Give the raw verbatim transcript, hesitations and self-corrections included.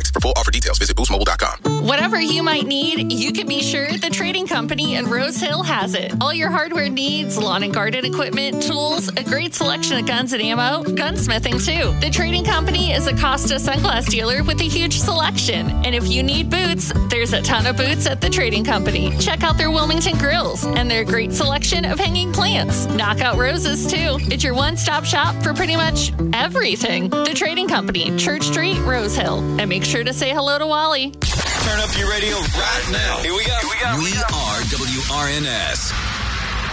restrictions. For full offer details, visit boost mobile dot com. Whatever you might need, you can be sure the Trading Company in Rose Hill has it. All your hardware needs, lawn and garden equipment, tools, a great selection of guns and ammo, gunsmithing too. The Trading Company is a Costa sunglass dealer with a huge selection. And if you need boots, there's a ton of boots at the Trading Company. Check out their Wilmington grills and their great selection of hanging plants. Knockout roses too. It's your one-stop shop for pretty much everything. The Trading Company, Church Street, Rose Hill. And make sure to say hello to Wally. Turn up your radio right now. Here we go. Here we go. We are W R N S.